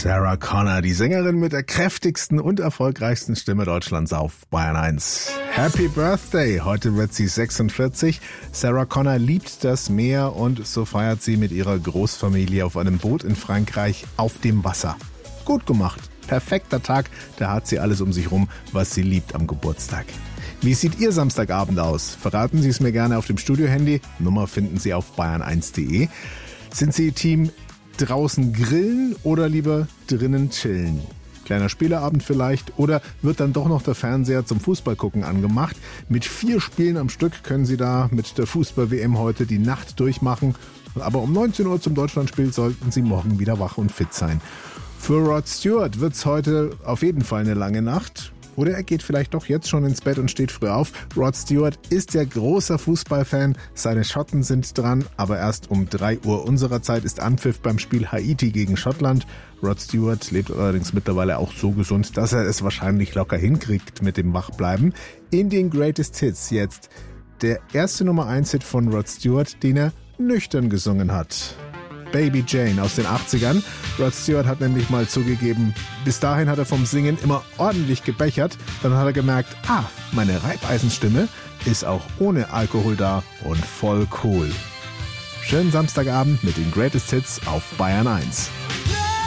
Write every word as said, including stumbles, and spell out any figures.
Sarah Connor, die Sängerin mit der kräftigsten und erfolgreichsten Stimme Deutschlands auf Bayern eins. Happy Birthday! Heute wird sie sechsundvierzig. Sarah Connor liebt das Meer und so feiert sie mit ihrer Großfamilie auf einem Boot in Frankreich auf dem Wasser. Gut gemacht. Perfekter Tag, da hat sie alles um sich rum, was sie liebt am Geburtstag. Wie sieht Ihr Samstagabend aus? Verraten Sie es mir gerne auf dem Studiohandy. Nummer finden Sie auf bayern eins punkt de. Sind Sie Team draußen grillen oder lieber drinnen chillen? Kleiner Spieleabend vielleicht, oder wird dann doch noch der Fernseher zum Fußballgucken angemacht? Mit vier Spielen am Stück können Sie da mit der Fußball-W M heute die Nacht durchmachen. Aber um neunzehn Uhr zum Deutschlandspiel sollten Sie morgen wieder wach und fit sein. Für Rod Stewart wird's heute auf jeden Fall eine lange Nacht. Oder er geht vielleicht doch jetzt schon ins Bett und steht früh auf. Rod Stewart ist ja großer Fußballfan. Seine Schotten sind dran, aber erst um drei Uhr unserer Zeit ist Anpfiff beim Spiel Haiti gegen Schottland. Rod Stewart lebt allerdings mittlerweile auch so gesund, dass er es wahrscheinlich locker hinkriegt mit dem Wachbleiben. In den Greatest Hits jetzt der erste Nummer eins Hit von Rod Stewart, den er nüchtern gesungen hat. Baby Jane aus den achtzigern. Rod Stewart hat nämlich mal zugegeben, bis dahin hat er vom Singen immer ordentlich gebechert. Dann hat er gemerkt, ah, meine Reibeisenstimme ist auch ohne Alkohol da und voll cool. Schönen Samstagabend mit den Greatest Hits auf Bayern eins.